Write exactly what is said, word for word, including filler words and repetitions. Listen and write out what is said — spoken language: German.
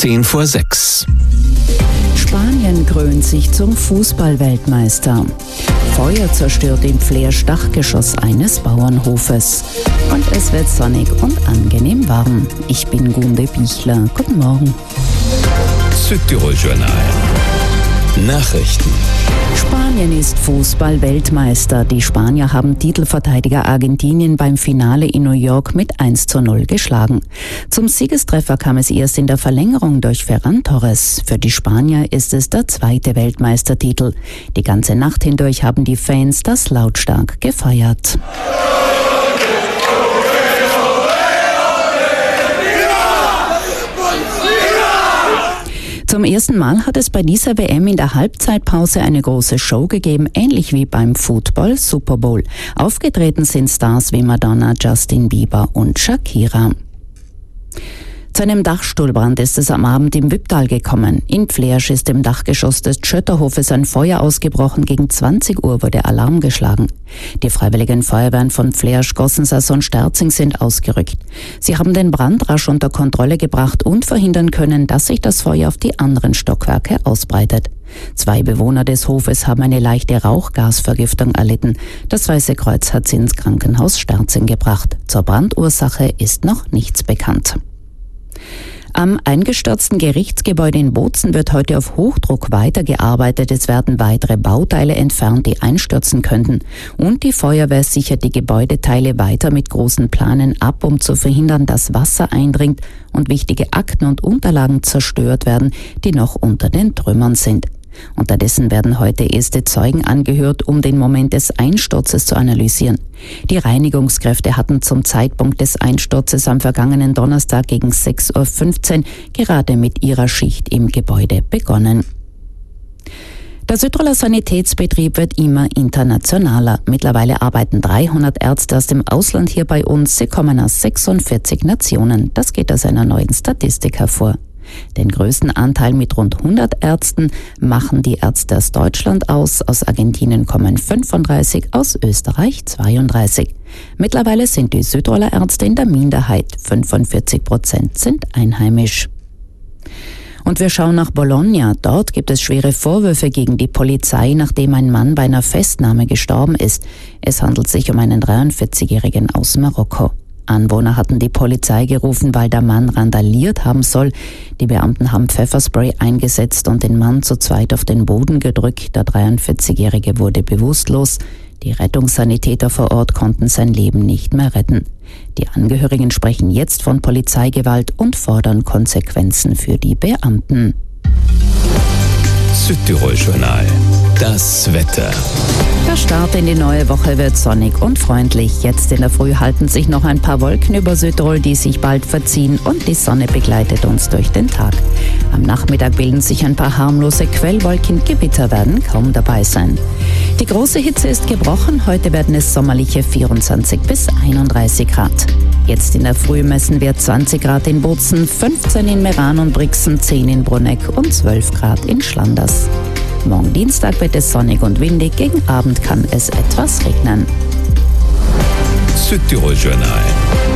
Zehn vor sechs. Spanien krönt sich zum Fußballweltmeister. Feuer zerstört im Fläsch Dachgeschoss eines Bauernhofes. Und es wird sonnig und angenehm warm. Ich bin Gunde Bichler. Guten Morgen. Südtirol-Journal. Nachrichten. Spanien ist Fußball-Weltmeister. Die Spanier haben Titelverteidiger Argentinien beim Finale in New York mit eins zu null geschlagen. Zum Siegestreffer kam es erst in der Verlängerung durch Ferran Torres. Für die Spanier ist es der zweite Weltmeistertitel. Die ganze Nacht hindurch haben die Fans das lautstark gefeiert. Zum ersten Mal hat es bei dieser W M in der Halbzeitpause eine große Show gegeben, ähnlich wie beim Football Super Bowl. Aufgetreten sind Stars wie Madonna, Justin Bieber und Shakira. Zu einem Dachstuhlbrand ist es am Abend im Wipptal gekommen. In Fläsch ist im Dachgeschoss des Tschötterhofes ein Feuer ausgebrochen. Gegen zwanzig Uhr wurde Alarm geschlagen. Die Freiwilligen Feuerwehren von Fläsch, Gossensas und Sterzing sind ausgerückt. Sie haben den Brand rasch unter Kontrolle gebracht und verhindern können, dass sich das Feuer auf die anderen Stockwerke ausbreitet. Zwei Bewohner des Hofes haben eine leichte Rauchgasvergiftung erlitten. Das Weiße Kreuz hat sie ins Krankenhaus Sterzing gebracht. Zur Brandursache ist noch nichts bekannt. Am eingestürzten Gerichtsgebäude in Bozen wird heute auf Hochdruck weitergearbeitet. Es werden weitere Bauteile entfernt, die einstürzen könnten. Und die Feuerwehr sichert die Gebäudeteile weiter mit großen Planen ab, um zu verhindern, dass Wasser eindringt und wichtige Akten und Unterlagen zerstört werden, die noch unter den Trümmern sind. Unterdessen werden heute erste Zeugen angehört, um den Moment des Einsturzes zu analysieren. Die Reinigungskräfte hatten zum Zeitpunkt des Einsturzes am vergangenen Donnerstag gegen sechs Uhr fünfzehn gerade mit ihrer Schicht im Gebäude begonnen. Der Südtiroler Sanitätsbetrieb wird immer internationaler. Mittlerweile arbeiten dreihundert Ärzte aus dem Ausland hier bei uns. Sie kommen aus sechsundvierzig Nationen. Das geht aus einer neuen Statistik hervor. Den größten Anteil mit rund hundert Ärzten machen die Ärzte aus Deutschland aus. Aus Argentinien kommen fünfunddreißig, aus Österreich zweiunddreißig. Mittlerweile sind die Südtiroler Ärzte in der Minderheit. fünfundvierzig Prozent sind einheimisch. Und wir schauen nach Bologna. Dort gibt es schwere Vorwürfe gegen die Polizei, nachdem ein Mann bei einer Festnahme gestorben ist. Es handelt sich um einen dreiundvierzigjährigen aus Marokko. Anwohner hatten die Polizei gerufen, weil der Mann randaliert haben soll. Die Beamten haben Pfefferspray eingesetzt und den Mann zu zweit auf den Boden gedrückt. Der dreiundvierzigjährige wurde bewusstlos. Die Rettungssanitäter vor Ort konnten sein Leben nicht mehr retten. Die Angehörigen sprechen jetzt von Polizeigewalt und fordern Konsequenzen für die Beamten. Südtirol-Journal. Das Wetter. Der Start in die neue Woche wird sonnig und freundlich. Jetzt in der Früh halten sich noch ein paar Wolken über Südtirol, die sich bald verziehen, und die Sonne begleitet uns durch den Tag. Am Nachmittag bilden sich ein paar harmlose Quellwolken. Gewitter werden kaum dabei sein. Die große Hitze ist gebrochen. Heute werden es sommerliche vierundzwanzig bis einunddreißig Grad. Jetzt in der Früh messen wir zwanzig Grad in Bozen, fünfzehn in Meran und Brixen, zehn in Bruneck und zwölf Grad in Schlanders. Morgen Dienstag wird es sonnig und windig, gegen Abend kann es etwas regnen. Südtirol-Journal.